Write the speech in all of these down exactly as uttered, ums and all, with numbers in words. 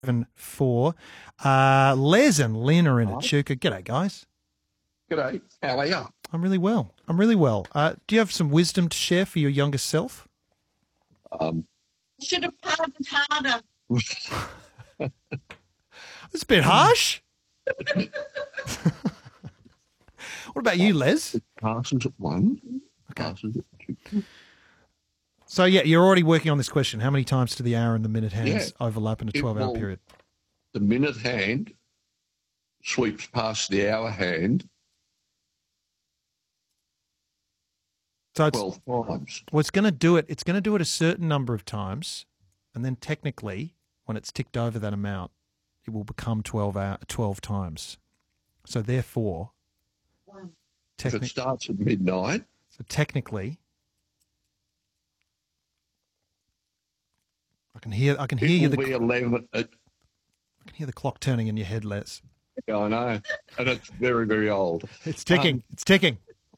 seven four. Uh, Les and Lynn are in at Chuka. G'day, guys. G'day. How are you? I'm really well. I'm really well. Uh, do you have some wisdom to share for your younger self? Um, Should have parted harder. It's a bit harsh. What about you, Les? passes at one. Passes at two. So, yeah, you're already working on this question. How many times do the hour and the minute hands Yeah. overlap in a It twelve-hour will- period? The minute hand sweeps past the hour hand So it's, twelve times. well, it's going to do it. It's going to do it a certain number of times, and then technically, when it's ticked over that amount, it will become twelve hour, twelve times. So therefore, If it techni- starts at midnight, so technically, I can hear. I can hear you. it The, will be eleven. At, I can hear the clock turning in your head, Les. I know, and it's very, very old. It's ticking. Um, it's ticking.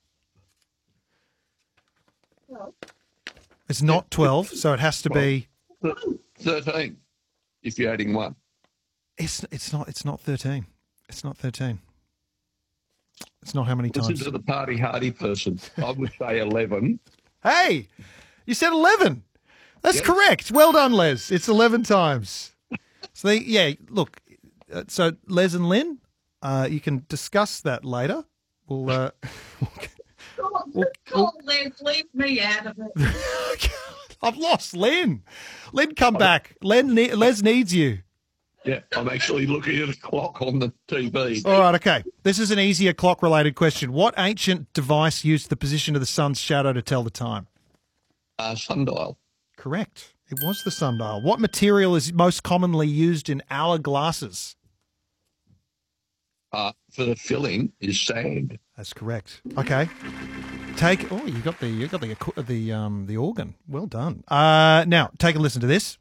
It's not twelve, so it has to be. Thirteen. If you're adding one, It's it's not. It's not thirteen. It's not thirteen. It's not how many listen times. to the party hardy person. I would say eleven. Hey, you said eleven. That's Yes. correct. Well done, Les. It's eleven times. So, they, yeah, look. Uh, so, Les and Lynn, uh, you can discuss that later. We'll. Uh, God, Well, God, Les, leave me out of it. I've lost Lynn. Lynn, come back. Len, ne- Les needs you. Yeah, I'm actually looking at a clock on the T V. All right, okay. This is an easier clock-related question. What ancient device used the position of the sun's shadow to tell the time? Uh, sundial. Correct. It was the sundial. What material is most commonly used in hourglasses? Uh, for the filling is sand. That's correct. Okay. Take. Oh, you got the you got the the um the organ. Well done. Uh, now take a listen to this.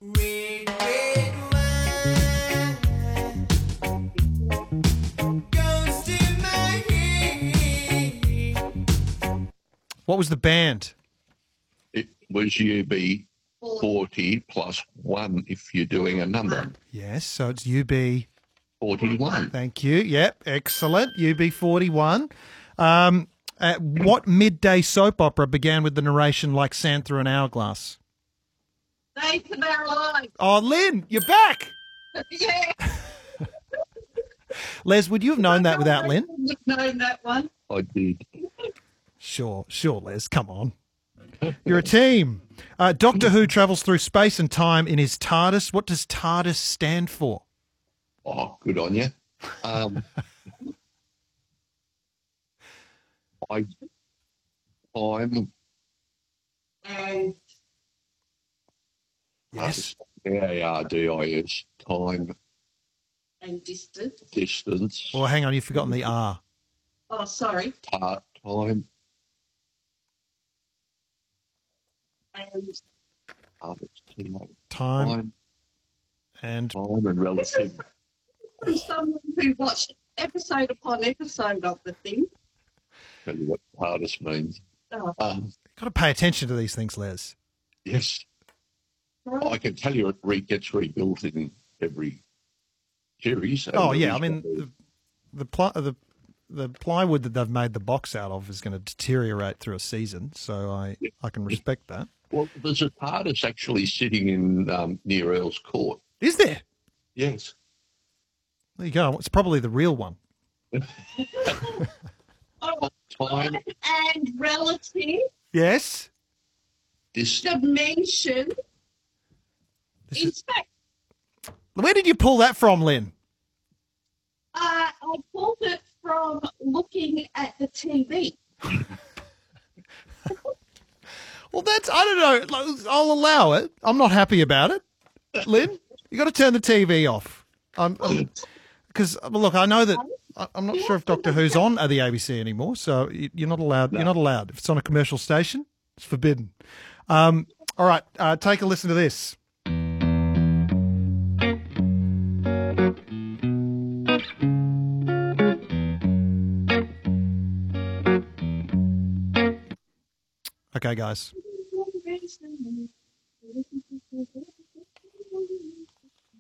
What was the band? It was U B forty plus one if you're doing a number. Yes, so it's U B. forty-one. Thank you. Yep, excellent. U B forty-one. Um, uh, what midday soap opera began with the narration like sand through an hourglass? Days of our lives. Oh, Lynn, you're back. Yeah. Les, would you have known that without Lynn? Would have known that one. I did. Sure, sure, Les. Come on. You're a team. Uh, Doctor Who travels through space and time in his TARDIS. What does TARDIS stand for? Oh, good on you. Um, I, I'm And Yes. D A R D I S, time, and distant. distance, Well, hang on, you've forgotten the R. Oh, sorry. part, time, And uh, it's T A, Time time, and time and relative. for someone who watched episode upon episode of the thing. Tell you what TARDIS means. Oh, Um, got to pay attention to these things, Les. yes, right. I can tell you it re- gets rebuilt in every series. and Oh there yeah, I is mean one- the the, ply, the the plywood that they've made the box out of is going to deteriorate through a season, so I I can respect that. Well, there's a TARDIS actually sitting in um, near Earl's Court. Is there? Yes. There you go. It's probably the real one. Oh, Time, and relative Yes. distance. dimension This in is, space. where did you pull that from, Lynn? Uh, I pulled it from looking at the T V. Well, that's I don't know. Like, I'll allow it. I'm not happy about it, Lynn. You got to turn the T V off. I'm because look, I know that I- I'm not sure if Doctor Who's on at the A B C anymore, so you- you're not allowed. You're not allowed. If it's on a commercial station, it's forbidden. Um, all right, uh, take a listen to this. Okay, guys.